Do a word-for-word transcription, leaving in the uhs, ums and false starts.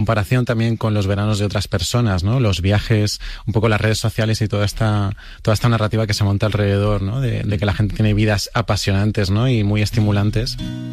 comparación también con los veranos de otras personas, ¿no? Los viajes, un poco las redes sociales y toda esta, toda esta narrativa que se monta alrededor, ¿no? De, de que la gente tiene vidas apasionantes, ¿no? Y muy estimulantes.